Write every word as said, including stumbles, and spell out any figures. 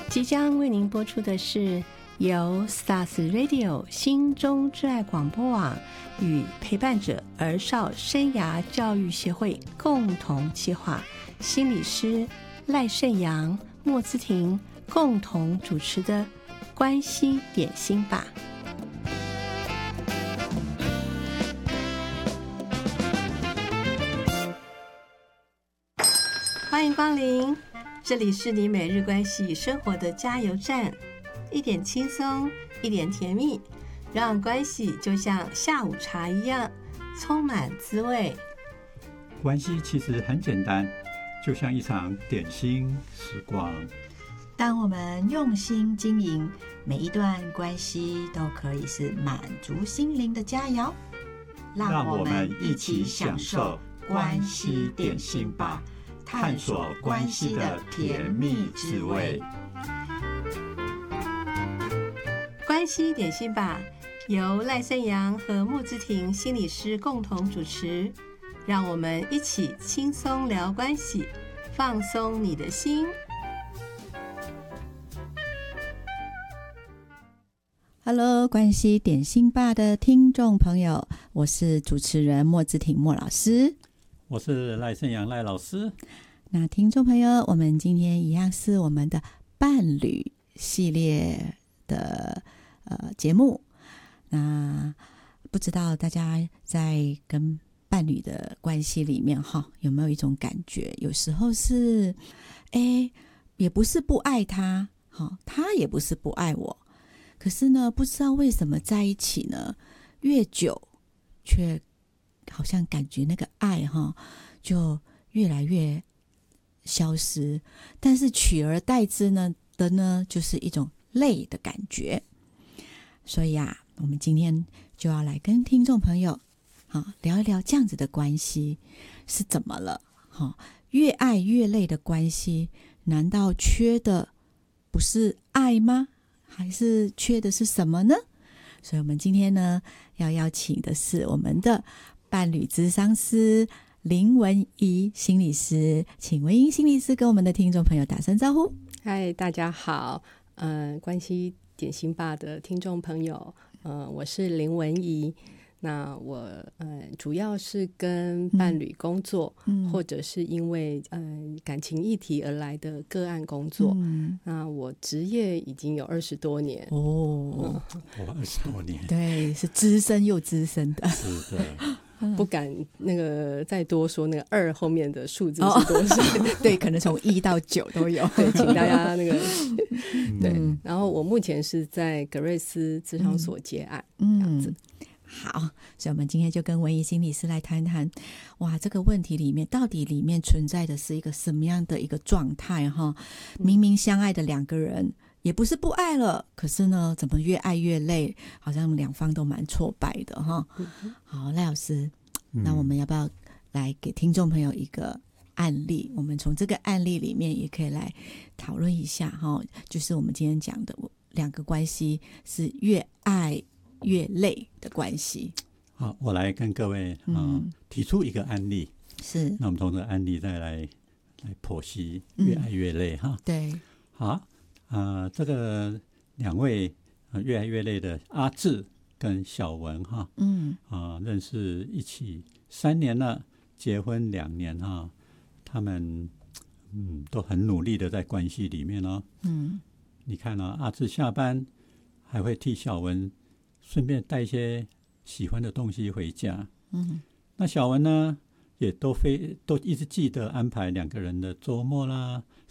即将为您播出的是由 Stars Radio 心中之爱广播网与陪伴者儿少生涯教育协会共同企划，心理师赖胜阳、莫姿婷共同主持的关系点心吧。欢迎光临，这里是你每日关系与生活的加油站，一点轻松，一点甜蜜，让关系就像下午茶一样充满滋味。 关系其实很简单，就像一场点心时光。 当我们用心经营，每一段关系都可以是满足心灵的佳肴。 让我们一起享受关系点心吧，探索关系的甜蜜滋味。 关系点心吧，由赖胜阳和莫姿婷心理师共同主持，让我们一起轻松聊关系，放松你的心。 Hello， 关系点心吧的听众朋友，我是主持人莫姿婷莫老师， 我是赖胜阳赖老师。 那听众朋友，我们今天一样是我们的伴侣系列的呃节目。那不知道大家在跟伴侣的关系里面哈，有没有一种感觉？有时候是，哎，也不是不爱他，哈，他也不是不爱我。可是呢，不知道为什么在一起呢，越久却好像感觉那个爱哈就越来越消失，但是取而代之呢的呢，就是一种累的感觉。所以啊，我们今天就要来跟听众朋友啊聊一聊这样子的关系是怎么了。哈，越爱越累的关系，难道缺的不是爱吗？还是缺的是什么呢？所以我们今天呢要邀请的是我们的伴侣咨商师林文怡心理师，请文怡心理师跟我们的听众朋友打声招呼。 嗨，大家好，呃，关系点心吧的听众朋友，呃，我是林文怡。那我呃主要是跟伴侣工作，嗯、或者是因为呃感情议题而来的个案工作。嗯、那我职业已经有二十多年哦， 嗯、哇，二十多年， 对，是资深又资深的， 是的。 不敢那个再多说那个二后面的数字是多少？ 哦、对，可能从一到九都有。 对，请大家那个对。嗯、然后我目前是在格瑞斯咨商所接案，嗯、这样子。 好，所以我们今天就跟文怡心理师来谈谈，哇，这个问题里面到底里面存在的是一个什么样的一个状态哈？明明相爱的两个人，也不是不爱了，可是呢，怎么越爱越累，好像两方都蛮挫败的哈。好，赖老师，那我们要不要来给听众朋友一个案例？我们从这个案例里面也可以来讨论一下哈，就是我们今天讲的两个关系是越爱越累的关系。 好，我来跟各位、呃嗯、提出一个案例， 是， 那我们从这个案例再来来剖析越爱越累、嗯、哈。 对， 好，呃，这个两位、呃、越爱越累的阿志跟小文哈，嗯，啊、呃，认识一起三年了，结婚两年哈，他们嗯都很努力的在关系里面哦，嗯，你看啊，阿志下班还会替小文顺便带一些喜欢的东西回家，嗯，那小文呢，也都非都一直记得安排两个人的周末啦、